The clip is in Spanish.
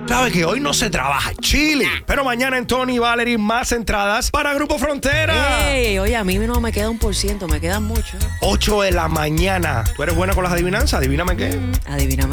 Sabes que hoy no se trabaja, Chile. Pero mañana en Tony y Valerie más entradas para Grupo Frontera. Ey, oye, a mí no me queda 1%, me quedan mucho. 8 de la mañana. ¿Tú eres buena con las adivinanzas? Adivíname qué. Adivíname.